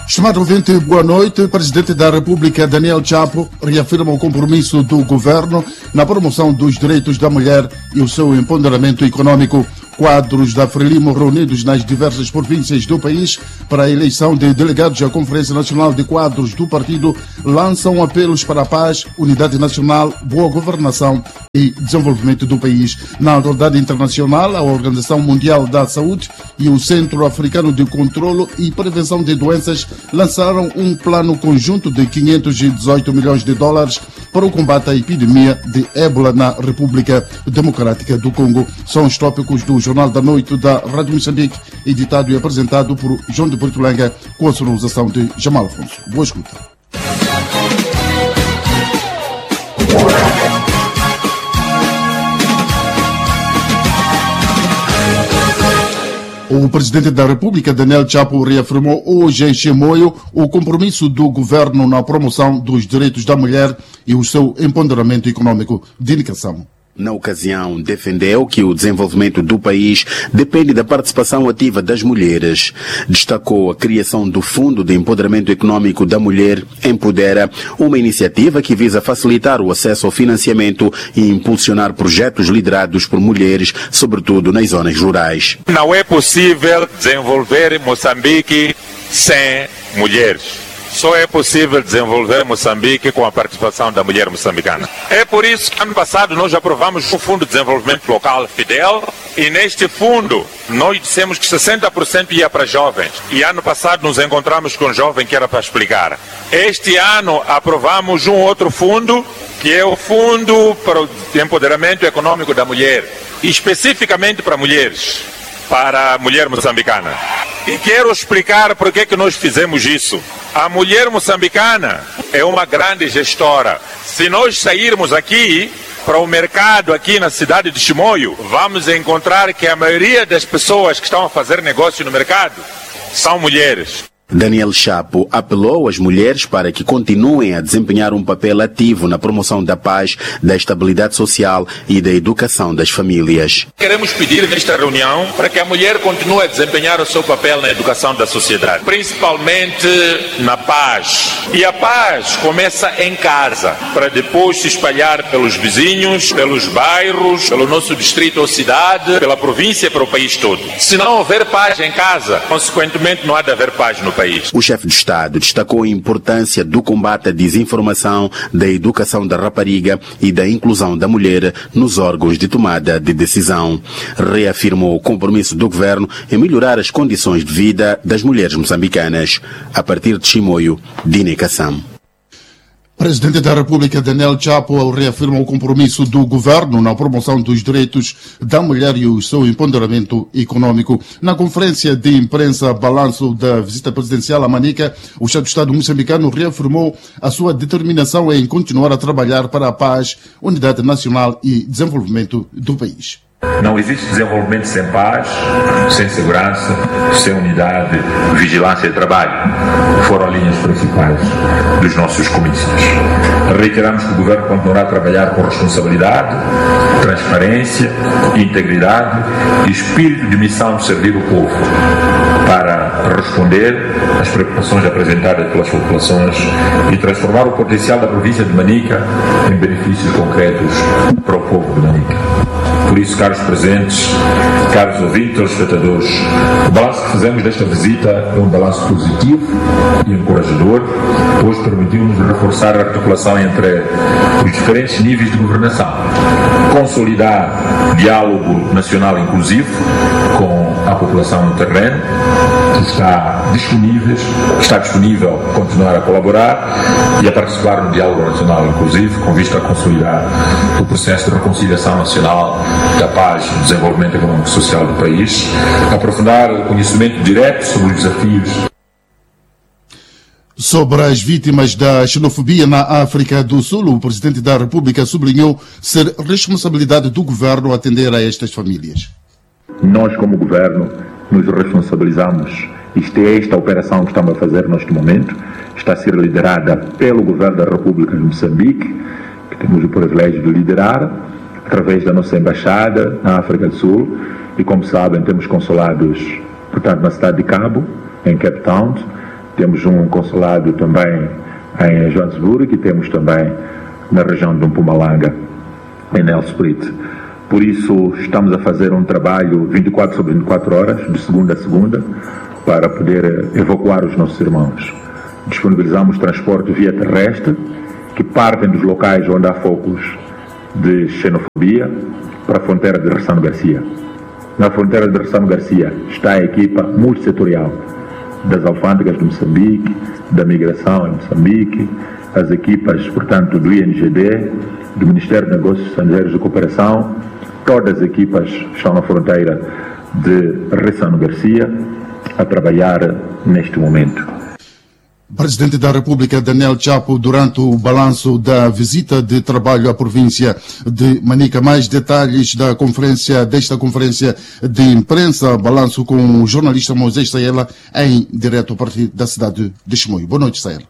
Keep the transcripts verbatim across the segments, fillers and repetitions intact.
Estimado ouvinte, boa noite. O Presidente da República, Daniel Chapo, reafirma o compromisso do governo na promoção dos direitos da mulher e o seu empoderamento econômico. Quadros da Frelimo reunidos nas diversas províncias do país para a eleição de delegados à Conferência Nacional de Quadros do partido lançam apelos para a paz, unidade nacional, boa governação e desenvolvimento do país. Na atualidade internacional, a Organização Mundial da Saúde e o Centro Africano de Controlo e Prevenção de Doenças lançaram um plano conjunto de quinhentos e dezoito milhões de dólares para o combate à epidemia de ébola na República Democrática do Congo. São os tópicos do Jornal da Noite da Rádio Moçambique, editado e apresentado por João de Portolanga, com a sonorização de Jamal Afonso. Boa escuta. O Presidente da República, Daniel Chapo, reafirmou hoje em Chimoio o compromisso do governo na promoção dos direitos da mulher e o seu empoderamento econômico. De indicação. Na ocasião, defendeu que o desenvolvimento do país depende da participação ativa das mulheres. Destacou a criação do Fundo de Empoderamento Econômico da Mulher Empodera, uma iniciativa que visa facilitar o acesso ao financiamento e impulsionar projetos liderados por mulheres, sobretudo nas zonas rurais. Não é possível desenvolver Moçambique sem mulheres. Só é possível desenvolver Moçambique com a participação da mulher moçambicana. É por isso que ano passado nós aprovamos o Fundo de Desenvolvimento Local Fidel e neste fundo nós dissemos que sessenta por cento ia para jovens. E ano passado nos encontramos com um jovem que era para explicar. Este ano aprovamos um outro fundo, que é o Fundo para o Empoderamento Econômico da Mulher, especificamente para mulheres, para a mulher moçambicana. E quero explicar por que que nós fizemos isso. A mulher moçambicana é uma grande gestora. Se nós sairmos aqui para o mercado aqui na cidade de Chimoio, vamos encontrar que a maioria das pessoas que estão a fazer negócio no mercado são mulheres. Daniel Chapo apelou às mulheres para que continuem a desempenhar um papel ativo na promoção da paz, da estabilidade social e da educação das famílias. Queremos pedir nesta reunião para que a mulher continue a desempenhar o seu papel na educação da sociedade, principalmente na paz. E a paz começa em casa, para depois se espalhar pelos vizinhos, pelos bairros, pelo nosso distrito ou cidade, pela província, para o país todo. Se não houver paz em casa, consequentemente não há de haver paz no país. O chefe de Estado destacou a importância do combate à desinformação, da educação da rapariga e da inclusão da mulher nos órgãos de tomada de decisão. Reafirmou o compromisso do governo em melhorar as condições de vida das mulheres moçambicanas. A partir de Chimoio, Dine Kassam. Presidente da República, Daniel Chapo, reafirma o compromisso do governo na promoção dos direitos da mulher e o seu empoderamento econômico. Na conferência de imprensa balanço da visita presidencial a Manica, o chefe de Estado moçambicano reafirmou a sua determinação em continuar a trabalhar para a paz, unidade nacional e desenvolvimento do país. Não existe desenvolvimento sem paz, sem segurança, sem unidade, vigilância e trabalho. Foram linhas principais dos nossos comícios. Reiteramos que o Governo continuará a trabalhar com responsabilidade, transparência, integridade e espírito de missão de servir o povo para responder às preocupações apresentadas pelas populações e transformar o potencial da província de Manica em benefícios concretos para o povo de Manica. Por isso, caros presentes, caros ouvintes, telespectadores, o balanço que fazemos desta visita é um balanço positivo e encorajador, pois permitiu-nos reforçar a articulação entre os diferentes níveis de governação, consolidar diálogo nacional inclusivo com a população no terreno, que está disponível, está disponível a continuar a colaborar e a participar no diálogo nacional inclusivo, com vista a consolidar o processo de reconciliação nacional, da paz e do desenvolvimento econômico e social do país, aprofundar o conhecimento direto sobre os desafios. Sobre as vítimas da xenofobia na África do Sul, o Presidente da República sublinhou ser responsabilidade do governo atender a estas famílias. Nós, como governo, nos responsabilizamos. Isto é esta operação que estamos a fazer neste momento. Está a ser liderada pelo Governo da República de Moçambique, que temos o privilégio de liderar, através da nossa embaixada na África do Sul. E, como sabem, temos consulados, portanto, na cidade de Cabo, em Cape Town, Temos um consulado também em Joanesburgo e temos também na região de Mpumalanga, em Nelspruit. Por isso, estamos a fazer um trabalho vinte e quatro sobre vinte e quatro horas, de segunda a segunda, para poder evacuar os nossos irmãos. Disponibilizamos transporte via terrestre, que partem dos locais onde há focos de xenofobia, para a fronteira de Ressano Garcia. Na fronteira de Ressano Garcia está a equipa multissetorial das alfândegas de Moçambique, da migração em Moçambique, as equipas, portanto, do I N G D, do Ministério de Negócios Estrangeiros e Cooperação. Todas as equipas estão na fronteira de Ressano Garcia a trabalhar neste momento. Presidente da República Daniel Chapo, durante o balanço da visita de trabalho à província de Manica. Mais detalhes da conferência, desta conferência de imprensa, balanço com o jornalista Moisés Saela, em direto a partir da cidade de Chimoio. Boa noite, Saela.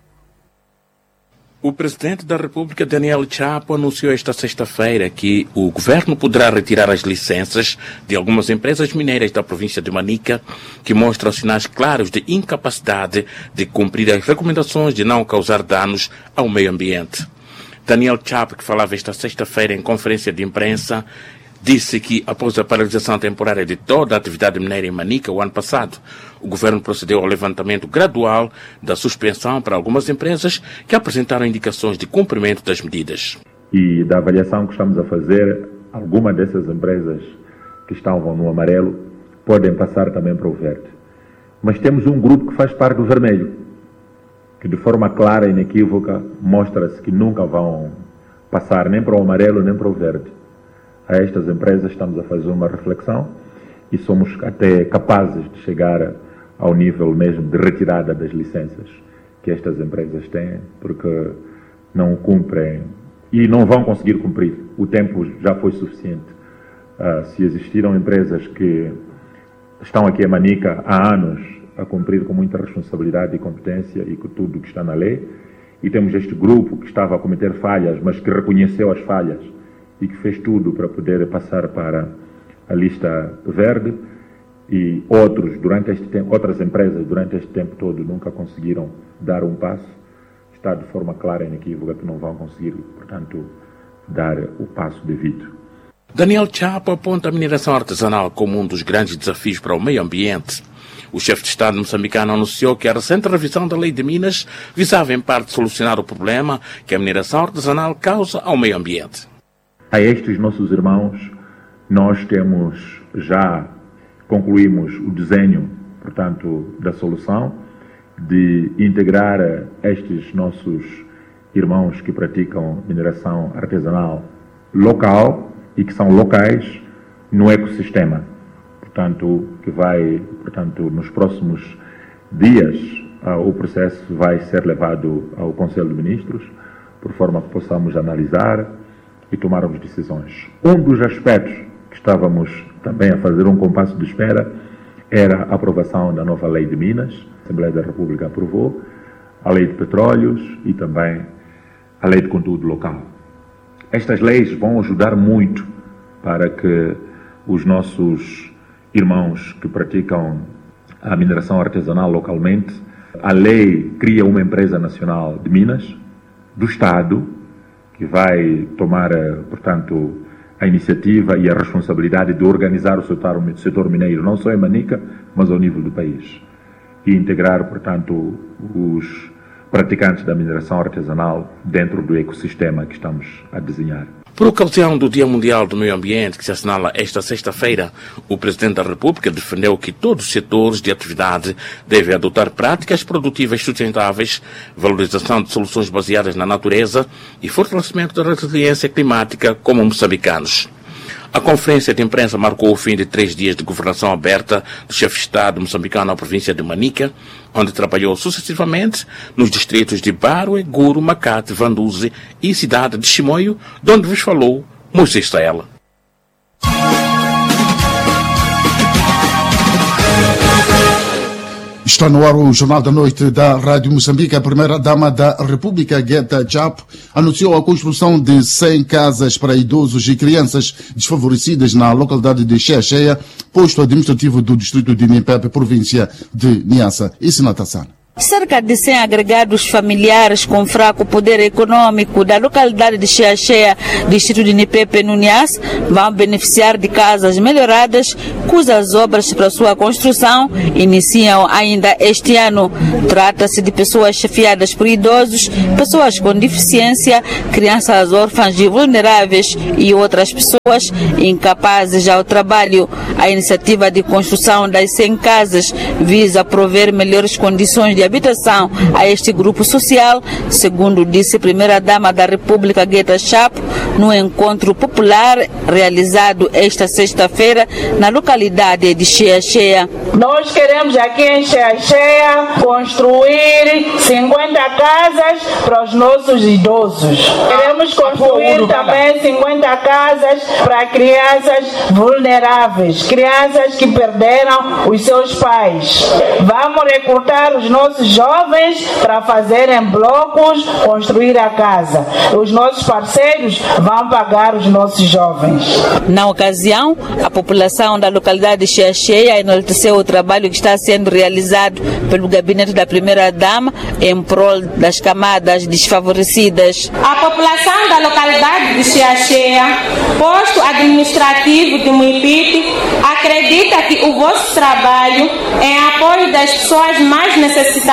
O presidente da República, Daniel Chapo, anunciou esta sexta-feira que o governo poderá retirar as licenças de algumas empresas mineiras da província de Manica que mostram sinais claros de incapacidade de cumprir as recomendações de não causar danos ao meio ambiente. Daniel Chapo, que falava esta sexta-feira em conferência de imprensa, disse que, após a paralisação temporária de toda a atividade mineira em Manica o ano passado, o governo procedeu ao levantamento gradual da suspensão para algumas empresas que apresentaram indicações de cumprimento das medidas. E da avaliação que estamos a fazer, algumas dessas empresas que estavam no amarelo podem passar também para o verde. Mas temos um grupo que faz parte do vermelho, que de forma clara e inequívoca mostra-se que nunca vão passar nem para o amarelo nem para o verde. A estas empresas estamos a fazer uma reflexão e somos até capazes de chegar ao nível mesmo de retirada das licenças que estas empresas têm, porque não cumprem e não vão conseguir cumprir. O tempo já foi suficiente. Uh, se existiram empresas que estão aqui em Manica há anos a cumprir com muita responsabilidade e competência e com tudo que está na lei, e temos este grupo que estava a cometer falhas, mas que reconheceu as falhas e que fez tudo para poder passar para a lista verde, e outros, durante este tempo, outras empresas durante este tempo todo nunca conseguiram dar um passo. Está de forma clara e inequívoca que não vão conseguir, portanto, dar o passo devido. Daniel Chapo aponta a mineração artesanal como um dos grandes desafios para o meio ambiente. O chefe de Estado moçambicano anunciou que a recente revisão da Lei de Minas visava em parte solucionar o problema que a mineração artesanal causa ao meio ambiente. A estes nossos irmãos, nós temos já concluímos o desenho, portanto, da solução de integrar estes nossos irmãos que praticam mineração artesanal local e que são locais no ecossistema. Portanto, que vai, portanto, nos próximos dias, uh, o processo vai ser levado ao Conselho de Ministros, por forma que possamos analisar e tomarmos decisões. Um dos aspectos que estávamos também a fazer um compasso de espera era a aprovação da nova Lei de Minas. A Assembleia da República aprovou a Lei de Petróleos e também a Lei de Conteúdo Local. Estas leis vão ajudar muito para que os nossos irmãos que praticam a mineração artesanal localmente, a lei cria uma empresa nacional de minas do Estado que vai tomar, portanto, a iniciativa e a responsabilidade de organizar o setor, o setor mineiro, não só em Manica, mas ao nível do país. E integrar, portanto, os praticantes da mineração artesanal dentro do ecossistema que estamos a desenhar. Por ocasião do Dia Mundial do Meio Ambiente, que se assinala esta sexta-feira, o Presidente da República defendeu que todos os setores de atividade devem adotar práticas produtivas sustentáveis, valorização de soluções baseadas na natureza e fortalecimento da resiliência climática como moçambicanos. A conferência de imprensa marcou o fim de três dias de governação aberta do chefe de Estado moçambicano à província de Manica, onde trabalhou sucessivamente nos distritos de Barue, Guru, Macate, Vanduze e cidade de Chimoio, de onde vos falou Moisés Saela. Está no ar o Jornal da Noite da Rádio Moçambique. A primeira-dama da República, Guetta Chapo, anunciou a construção de cem casas para idosos e crianças desfavorecidas na localidade de Cheia-Cheia, posto administrativo do distrito de Nimpepe, província de Niassa. Isso na Tassana. Cerca de cem agregados familiares com fraco poder econômico da localidade de Cheia Cheia, distrito de Nipepe, no Niassa, vão beneficiar de casas melhoradas, cujas obras para sua construção iniciam ainda este ano. Trata-se de pessoas chefiadas por idosos, pessoas com deficiência, crianças órfãs e vulneráveis e outras pessoas incapazes ao trabalho. A iniciativa de construção das cem casas visa prover melhores condições de habitação a este grupo social, segundo disse a primeira-dama da República, Guetta Chapo, no encontro popular realizado esta sexta-feira na localidade de Cheia Cheia. Nós queremos aqui em Cheia Cheia construir cinquenta casas para os nossos idosos. Queremos construir também cinquenta casas para crianças vulneráveis, crianças que perderam os seus pais. Vamos recrutar os nossos jovens para fazerem blocos, construir a casa. Os nossos parceiros vão pagar os nossos jovens. Na ocasião, a população da localidade de Cheia Cheia enalteceu o trabalho que está sendo realizado pelo gabinete da primeira-dama em prol das camadas desfavorecidas. A população da localidade de Cheia Cheia, posto administrativo de Muipipe, acredita que o vosso trabalho em apoio das pessoas mais necessitadas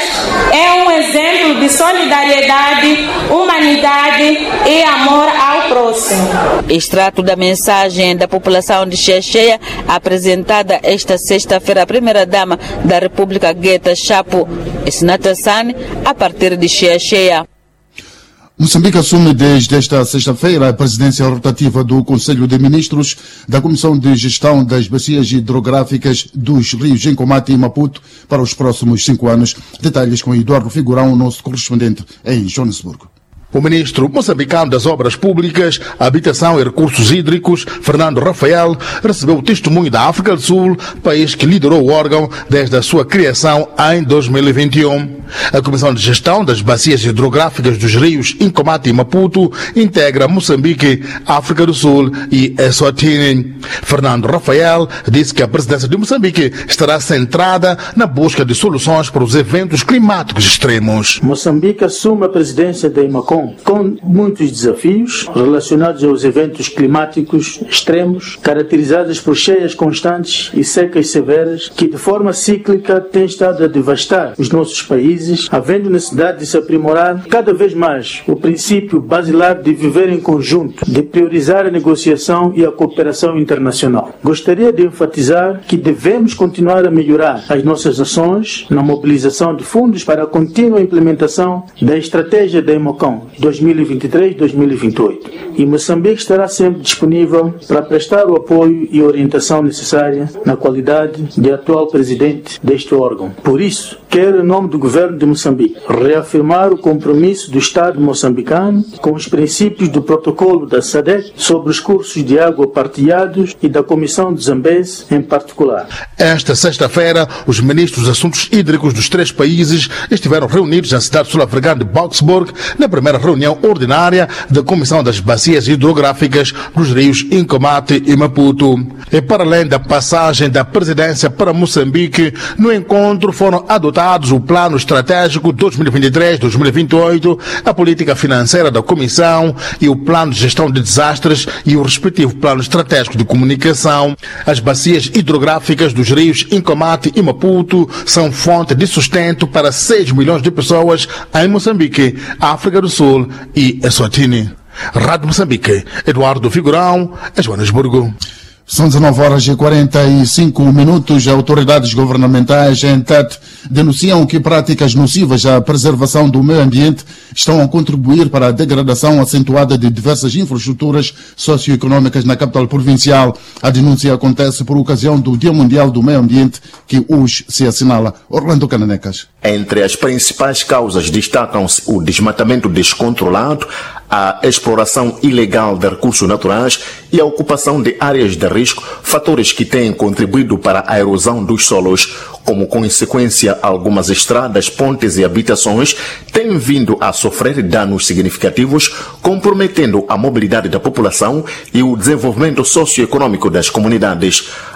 é um exemplo de solidariedade, humanidade e amor ao próximo. Extrato da mensagem da população de Cheia Cheia, apresentada esta sexta-feira à primeira-dama da República, Guetta Chapo Esnatassane, a partir de Cheia Cheia. Moçambique assume desde esta sexta-feira a presidência rotativa do Conselho de Ministros da Comissão de Gestão das Bacias Hidrográficas dos Rios Incomate e Maputo para os próximos cinco anos. Detalhes com Eduardo Figurão, nosso correspondente em Joanesburgo. O ministro moçambicano das Obras Públicas, Habitação e Recursos Hídricos, Fernando Rafael, recebeu o testemunho da África do Sul, país que liderou o órgão desde a sua criação em dois mil e vinte e um. A Comissão de Gestão das Bacias Hidrográficas dos Rios Incomate e Maputo integra Moçambique, África do Sul e Eswatini. Fernando Rafael disse que a presidência de Moçambique estará centrada na busca de soluções para os eventos climáticos extremos. Moçambique assume a presidência da IMACOM com muitos desafios relacionados aos eventos climáticos extremos, caracterizados por cheias constantes e secas severas, que de forma cíclica têm estado a devastar os nossos países, havendo necessidade de se aprimorar cada vez mais o princípio basilar de viver em conjunto, de priorizar a negociação e a cooperação internacional. Gostaria de enfatizar que devemos continuar a melhorar as nossas ações na mobilização de fundos para a contínua implementação da estratégia da IMACOM dois mil e vinte e três a dois mil e vinte e oito, e Moçambique estará sempre disponível para prestar o apoio e orientação necessária na qualidade de atual presidente deste órgão. Por isso, quero, em nome do governo de Moçambique, reafirmar o compromisso do Estado moçambicano com os princípios do protocolo da S A D E C sobre os cursos de água partilhados e da Comissão de Zambeze em particular. Esta sexta-feira, os ministros dos Assuntos Hídricos dos três países estiveram reunidos na cidade sul-africana de Boksburg na primeira reunião ordinária da Comissão das Bacias Hidrográficas dos Rios Incomate e Maputo. E para além da passagem da presidência para Moçambique, no encontro foram adotados o Plano Estratégico dois mil e vinte e três a dois mil e vinte e oito, a política financeira da Comissão e o Plano de Gestão de Desastres e o respectivo Plano Estratégico de Comunicação. As bacias hidrográficas dos rios Incomate e Maputo são fonte de sustento para seis milhões de pessoas em Moçambique, África do Sul e Eswatini. Rádio Moçambique, Eduardo Figurão, Joanesburgo. São dezenove horas e quarenta e cinco minutos. Autoridades governamentais em Tete denunciam que práticas nocivas à preservação do meio ambiente estão a contribuir para a degradação acentuada de diversas infraestruturas socioeconômicas na capital provincial. A denúncia acontece por ocasião do Dia Mundial do Meio Ambiente, que hoje se assinala. Orlando Cananecas. Entre as principais causas destacam-se o desmatamento descontrolado, a exploração ilegal de recursos naturais e a ocupação de áreas de risco, fatores que têm contribuído para a erosão dos solos. Como consequência, algumas estradas, pontes e habitações têm vindo a sofrer danos significativos, comprometendo a mobilidade da população e o desenvolvimento socioeconômico das comunidades.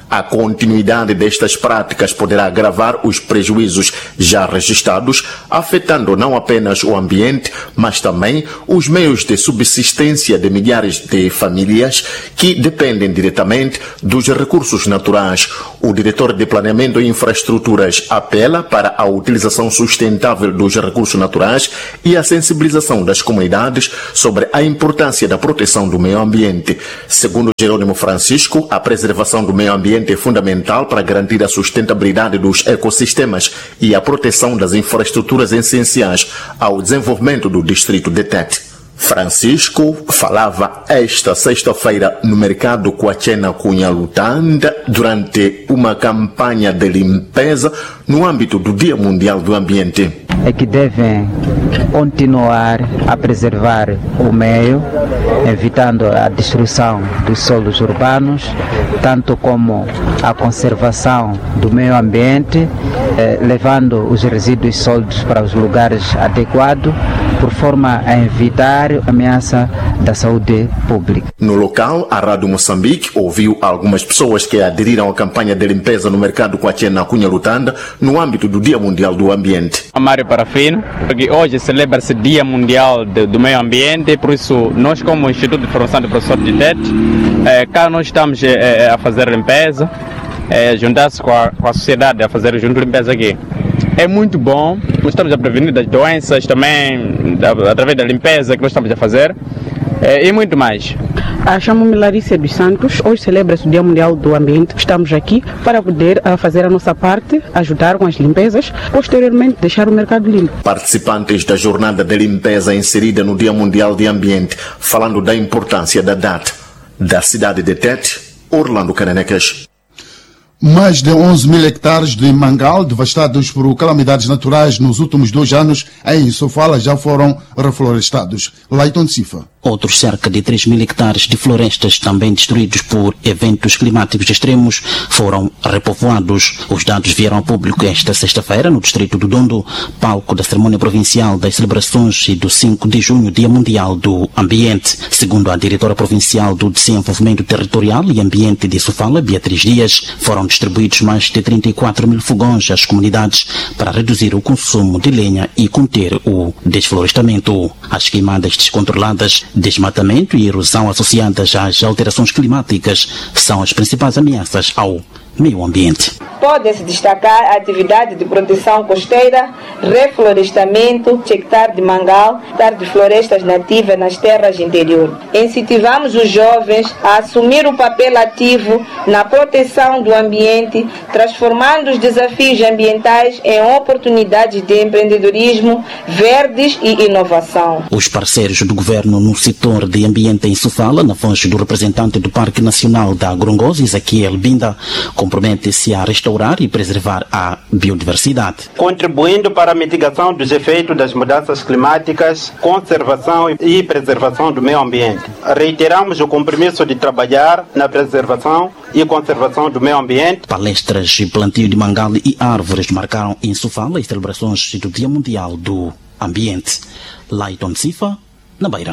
A continuidade destas práticas poderá agravar os prejuízos já registrados, afetando não apenas o ambiente, mas também os meios de subsistência de milhares de famílias que dependem diretamente dos recursos naturais. O diretor de Planeamento e Infraestruturas apela para a utilização sustentável dos recursos naturais e a sensibilização das comunidades sobre a importância da proteção do meio ambiente. Segundo Jerônimo Francisco, a preservação do meio ambiente é fundamental para garantir a sustentabilidade dos ecossistemas e a proteção das infraestruturas essenciais ao desenvolvimento do distrito de Tete. Francisco falava esta sexta-feira no mercado Coachena Cunha Lutanda durante uma campanha de limpeza no âmbito do Dia Mundial do Ambiente. É que devem continuar a preservar o meio, evitando a destruição dos solos urbanos, tanto como a conservação do meio ambiente, eh, levando os resíduos sólidos para os lugares adequados, por forma a evitar a ameaça da saúde pública. No local, a Rádio Moçambique ouviu algumas pessoas que aderiram à campanha de limpeza no mercado Coachena Cunha Lutanda no âmbito do Dia Mundial do Ambiente. Mário Parafino, porque hoje celebra-se Dia Mundial de, do Meio Ambiente, por isso nós como Instituto de Formação de Professores de Tete, é, cá nós estamos é, a fazer limpeza, é, juntar-se com a, com a sociedade a fazer junto limpeza aqui. É muito bom, nós estamos a prevenir das doenças também, da, através da limpeza que nós estamos a fazer, é, e muito mais. Chamo-me Larissa dos Santos, hoje celebra-se o Dia Mundial do Ambiente. Estamos aqui para poder uh, fazer a nossa parte, ajudar com as limpezas, posteriormente deixar o mercado limpo. Participantes da jornada de limpeza inserida no Dia Mundial do Ambiente, falando da importância da data. Da cidade de Tete, Orlando Cananecas. Mais de onze mil hectares de mangal devastados por calamidades naturais nos últimos dois anos em Sofala já foram reflorestados. Leiton Cifa. Outros cerca de três mil hectares de florestas também destruídos por eventos climáticos extremos foram repovoados. Os dados vieram ao público esta sexta-feira no distrito do Dondo, palco da cerimônia provincial das celebrações do cinco de junho, Dia Mundial do Ambiente. Segundo a diretora provincial do Desenvolvimento Territorial e Ambiente de Sofala, Beatriz Dias, foram distribuídos mais de trinta e quatro mil fogões às comunidades para reduzir o consumo de lenha e conter o desflorestamento. As queimadas descontroladas, desmatamento e erosão associadas às alterações climáticas são as principais ameaças ao meio ambiente. Pode-se destacar a atividade de proteção costeira, reflorestamento, hectare de mangal, hectare de florestas nativas nas terras interiores. Incentivamos os jovens a assumir o papel ativo na proteção do ambiente, transformando os desafios ambientais em oportunidades de empreendedorismo verdes e inovação. Os parceiros do governo no setor de ambiente em Sofala, na voz do representante do Parque Nacional da Gorongosa, Ezequiel Binda, compromete-se a restaurar e preservar a biodiversidade, contribuindo para a mitigação dos efeitos das mudanças climáticas, conservação e preservação do meio ambiente. Reiteramos o compromisso de trabalhar na preservação e conservação do meio ambiente. Palestras e plantio de mangal e árvores marcaram em Sofala as celebrações do Dia Mundial do Ambiente. Leiton Cifa, na Beira.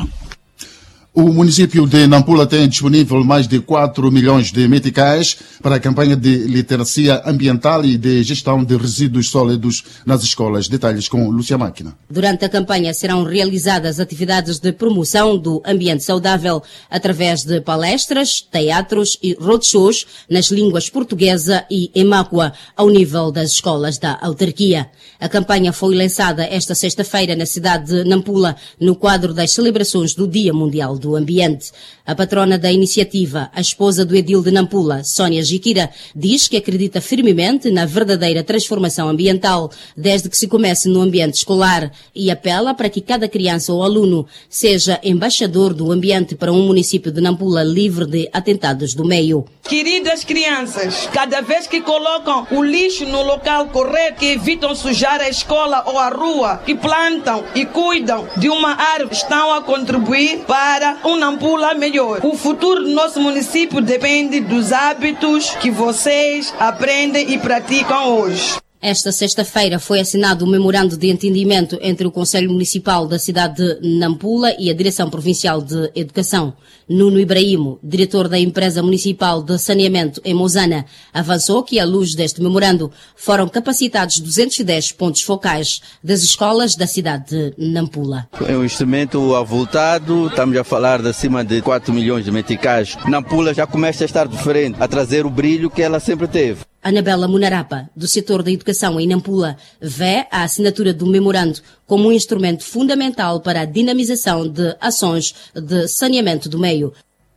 O município de Nampula tem disponível mais de quatro milhões de meticais para a campanha de literacia ambiental e de gestão de resíduos sólidos nas escolas. Detalhes com Lúcia Máquina. Durante a campanha serão realizadas atividades de promoção do ambiente saudável através de palestras, teatros e roadshows nas línguas portuguesa e emácua ao nível das escolas da autarquia. A campanha foi lançada esta sexta-feira na cidade de Nampula no quadro das celebrações do Dia Mundial do Ambiente. A patrona da iniciativa, a esposa do edil de Nampula, Sónia Jiquira, diz que acredita firmemente na verdadeira transformação ambiental desde que se comece no ambiente escolar e apela para que cada criança ou aluno seja embaixador do ambiente para um município de Nampula livre de atentados do meio. Queridas crianças, cada vez que colocam o lixo no local correto, que evitam sujar a escola ou a rua, que plantam e cuidam de uma árvore, estão a contribuir para um Nampula melhor. O futuro do nosso município depende dos hábitos que vocês aprendem e praticam hoje. Esta sexta-feira foi assinado um memorando de entendimento entre o Conselho Municipal da cidade de Nampula e a Direção Provincial de Educação. Nuno Ibrahimo, diretor da empresa municipal de saneamento em Mozana, avançou que, à luz deste memorando, foram capacitados duzentos e dez pontos focais das escolas da cidade de Nampula. É um instrumento avultado, estamos a falar de acima de quatro milhões de meticais. Nampula já começa a estar diferente, a trazer o brilho que ela sempre teve. Anabela Munarapa, do setor da educação em Nampula, vê a assinatura do memorando como um instrumento fundamental para a dinamização de ações de saneamento do meio.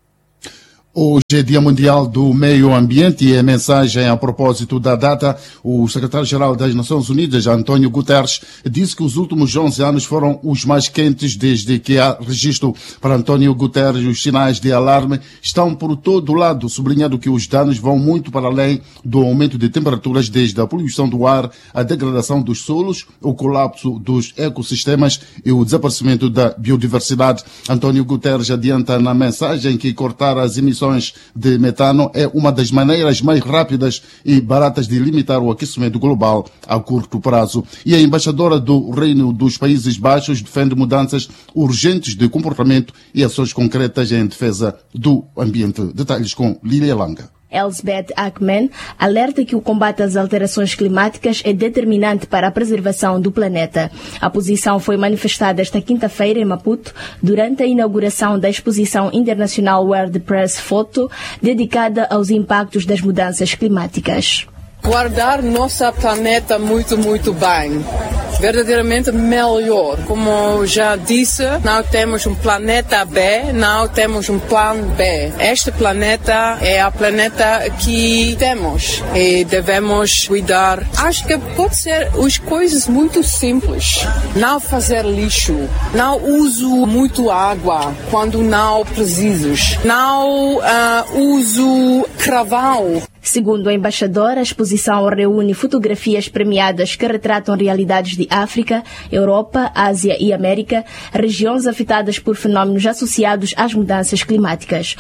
Hoje é Dia Mundial do Meio Ambiente e a mensagem a propósito da data, o secretário-geral das Nações Unidas, António Guterres, disse que os últimos onze anos foram os mais quentes desde que há registro. Para António Guterres, os sinais de alarme estão por todo lado, sublinhando que os danos vão muito para além do aumento de temperaturas, desde a poluição do ar, a degradação dos solos, o colapso dos ecossistemas e o desaparecimento da biodiversidade. António Guterres adianta na mensagem que cortar as emissões de metano é uma das maneiras mais rápidas e baratas de limitar o aquecimento global a curto prazo. E a embaixadora do Reino dos Países Baixos defende mudanças urgentes de comportamento e ações concretas em defesa do ambiente. Detalhes com Lília Langa. Elsbeth Ackman alerta que o combate às alterações climáticas é determinante para a preservação do planeta. A posição foi manifestada esta quinta-feira em Maputo durante a inauguração da exposição internacional World Press Photo, dedicada aos impactos das mudanças climáticas. Guardar nosso planeta muito, muito bem. Verdadeiramente melhor. Como já disse, não temos um planeta B, não temos um plano B. Este planeta é a planeta que temos e devemos cuidar. Acho que pode ser as coisas muito simples. Não fazer lixo, não uso muito água quando não precisas, não uh, uso carvão. Segundo a embaixadora, a exposição reúne fotografias premiadas que retratam realidades de África, Europa, Ásia e América, regiões afetadas por fenómenos associados às mudanças climáticas.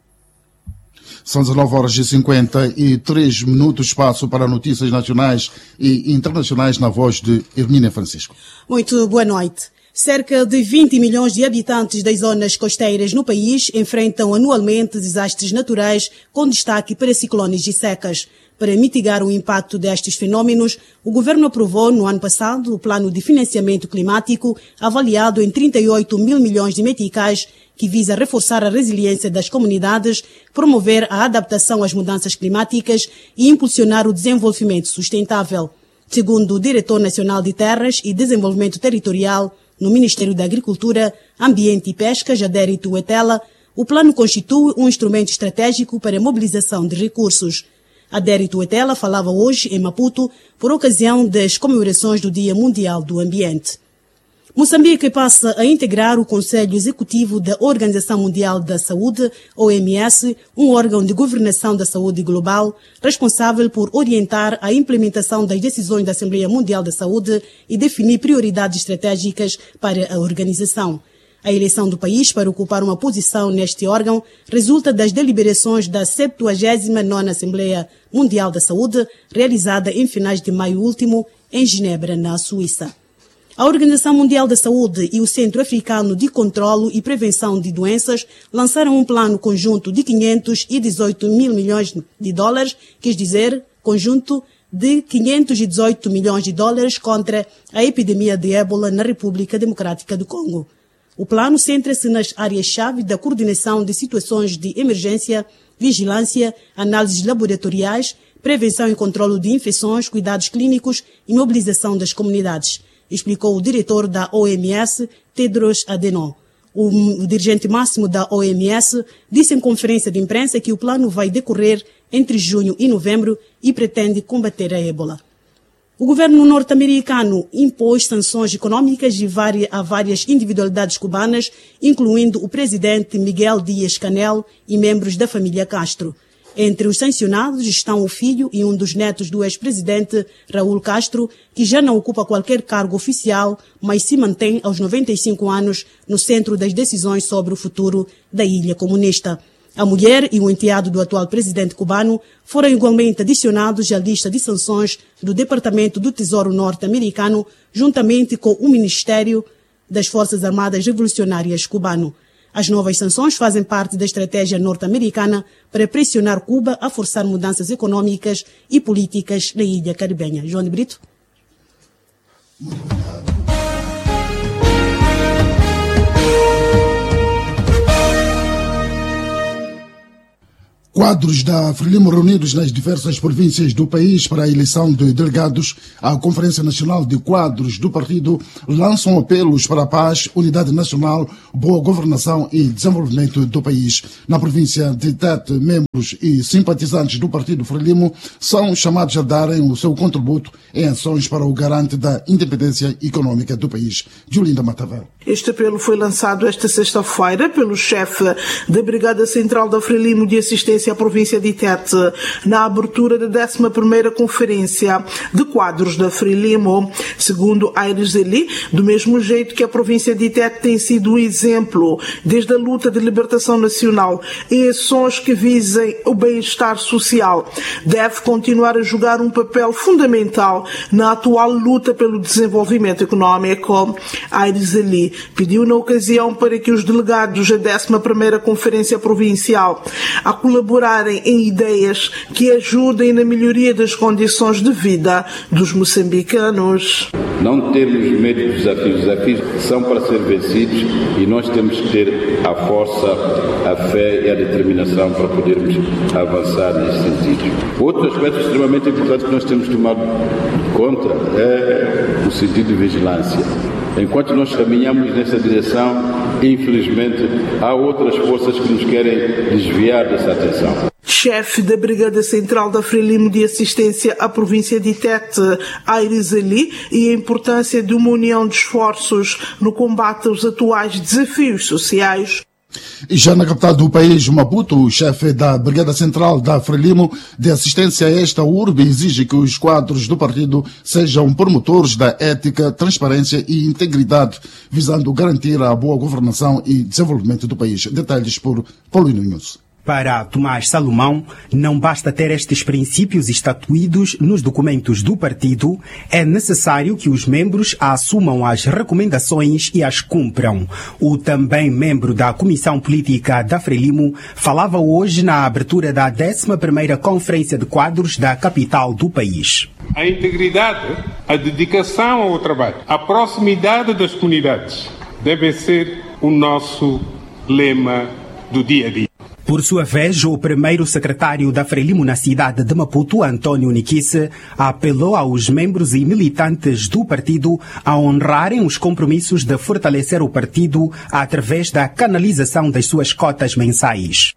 São dezenove horas e cinquenta e três minutos, espaço para notícias nacionais e internacionais na voz de Hermínia Francisco. Muito boa noite. Cerca de vinte milhões de habitantes das zonas costeiras no país enfrentam anualmente desastres naturais, com destaque para ciclones e secas. Para mitigar o impacto destes fenômenos, o governo aprovou no ano passado o Plano de Financiamento Climático, avaliado em trinta e oito mil milhões de meticais, que visa reforçar a resiliência das comunidades, promover a adaptação às mudanças climáticas e impulsionar o desenvolvimento sustentável. Segundo o Diretor Nacional de Terras e Desenvolvimento Territorial, no Ministério da Agricultura, Ambiente e Pesca, Jaderi Tuetela, o plano constitui um instrumento estratégico para a mobilização de recursos. Aderi Tuetela falava hoje em Maputo por ocasião das comemorações do Dia Mundial do Ambiente. Moçambique passa a integrar o Conselho Executivo da Organização Mundial da Saúde, O M S, um órgão de governação da saúde global, responsável por orientar a implementação das decisões da Assembleia Mundial da Saúde e definir prioridades estratégicas para a organização. A eleição do país para ocupar uma posição neste órgão resulta das deliberações da septuagésima nona Assembleia Mundial da Saúde, realizada em finais de maio último, em Genebra, na Suíça. A Organização Mundial da Saúde e o Centro Africano de Controlo e Prevenção de Doenças lançaram um plano conjunto de quinhentos e dezoito mil milhões de dólares, quer dizer, conjunto de quinhentos e dezoito milhões de dólares contra a epidemia de ébola na República Democrática do Congo. O plano centra-se nas áreas-chave da coordenação de situações de emergência, vigilância, análises laboratoriais, prevenção e controlo de infecções, cuidados clínicos e mobilização das comunidades, explicou o diretor da O M S, Tedros Adhanom. O, o dirigente máximo da O M S disse em conferência de imprensa que o plano vai decorrer entre junho e novembro e pretende combater a ébola. O governo norte-americano impôs sanções econômicas a várias individualidades cubanas, incluindo o presidente Miguel Díaz-Canel e membros da família Castro. Entre os sancionados estão o filho e um dos netos do ex-presidente Raul Castro, que já não ocupa qualquer cargo oficial, mas se mantém aos noventa e cinco anos no centro das decisões sobre o futuro da ilha comunista. A mulher e o enteado do atual presidente cubano foram igualmente adicionados à lista de sanções do Departamento do Tesouro norte-americano, juntamente com o Ministério das Forças Armadas Revolucionárias cubano. As novas sanções fazem parte da estratégia norte-americana para pressionar Cuba a forçar mudanças econômicas e políticas na ilha caribenha. João de Brito. Quadros da Frelimo reunidos nas diversas províncias do país para a eleição de delegados à Conferência Nacional de Quadros do partido lançam apelos para a paz, unidade nacional, boa governação e desenvolvimento do país. Na província de Tete, membros e simpatizantes do partido Frelimo são chamados a darem o seu contributo em ações para o garante da independência econômica do país. Julinda Matavel. Este apelo foi lançado esta sexta-feira pelo chefe da Brigada Central da Frelimo de Assistência à província de Tete, na abertura da décima primeira Conferência de Quadros da Frelimo. Segundo Aires Eli, do mesmo jeito que a província de Tete tem sido um exemplo desde a luta de libertação nacional em ações que visem o bem-estar social, deve continuar a jogar um papel fundamental na atual luta pelo desenvolvimento econômico. Aires Eli pediu na ocasião para que os delegados da décima primeira Conferência Provincial a colaborarem em ideias que ajudem na melhoria das condições de vida dos moçambicanos. Não temos medo dos desafios. Os desafios são para ser vencidos e nós temos que ter a força, a fé e a determinação para podermos avançar nesse sentido. Outro aspecto extremamente importante que nós temos tomado conta é o sentido de vigilância. Enquanto nós caminhamos nessa direção, infelizmente, há outras forças que nos querem desviar dessa atenção. Chefe da Brigada Central da Frelimo de Assistência à província de Tete, Aires Ali, e a importância de uma união de esforços no combate aos atuais desafios sociais. E já na capital do país, Maputo, o chefe da Brigada Central da Frelimo de Assistência a esta urbe exige que os quadros do partido sejam promotores da ética, transparência e integridade, visando garantir a boa governação e desenvolvimento do país. Detalhes por Paulino News. Para Tomás Salomão, não basta ter estes princípios estatuídos nos documentos do partido, é necessário que os membros assumam as recomendações e as cumpram. O também membro da Comissão Política da Frelimo falava hoje na abertura da décima primeira Conferência de Quadros da capital do país. A integridade, a dedicação ao trabalho, a proximidade das comunidades devem ser o nosso lema do dia a dia. Por sua vez, o primeiro secretário da Frelimo na cidade de Maputo, António Niquisse, apelou aos membros e militantes do partido a honrarem os compromissos de fortalecer o partido através da canalização das suas cotas mensais.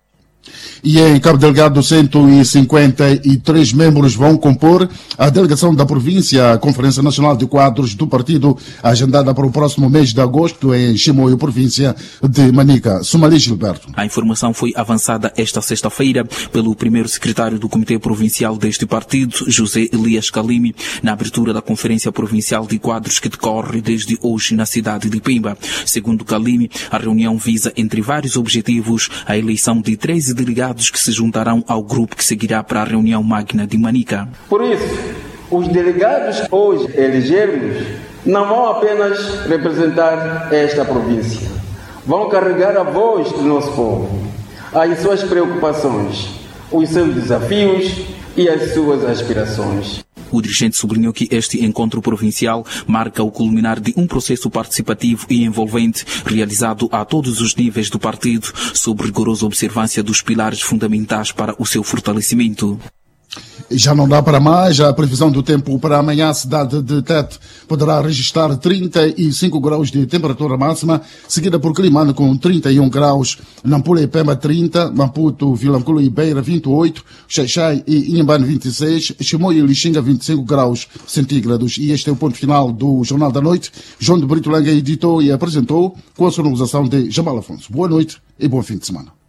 E em Cabo Delgado, cento e cinquenta e três membros vão compor a delegação da província à Conferência Nacional de Quadros do partido, agendada para o próximo mês de agosto em Chimoio, província de Manica. Sumali Gilberto. A informação foi avançada esta sexta-feira pelo primeiro secretário do Comitê Provincial deste partido, José Elias Calimi, na abertura da Conferência Provincial de Quadros que decorre desde hoje na cidade de Pemba. Segundo Calimi, a reunião visa, entre vários objetivos, a eleição de treze delegados que se juntarão ao grupo que seguirá para a reunião magna de Manica. Por isso, os delegados que hoje elegermos não vão apenas representar esta província, vão carregar a voz do nosso povo, as suas preocupações, os seus desafios e as suas aspirações. O dirigente sublinhou que este encontro provincial marca o culminar de um processo participativo e envolvente realizado a todos os níveis do partido, sob rigorosa observância dos pilares fundamentais para o seu fortalecimento. Já não dá para mais. A previsão do tempo para amanhã, a cidade de Tete poderá registrar trinta e cinco graus de temperatura máxima, seguida por Climane com trinta e um graus, Nampula e Pemba trinta, Maputo, Vilanculo e Beira vinte e oito, Xaixai e Inhambane vinte e seis, Chimoio e Lixinga vinte e cinco graus centígrados. E este é o ponto final do Jornal da Noite. João de Brito Langa editou e apresentou com a sonorização de Jamal Afonso. Boa noite e bom fim de semana.